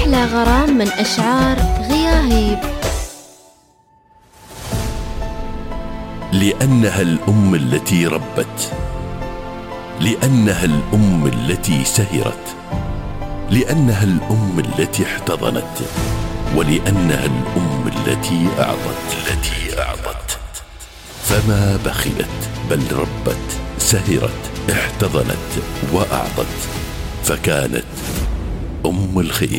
أحلى غرام من أشعار غياهيب. لأنها الأم التي ربت، لأنها الأم التي سهرت، لأنها الأم التي احتضنت، ولأنها الأم التي أعطت. فما بخلت بل ربت، سهرت، احتضنت وأعطت، فكانت أم الخير.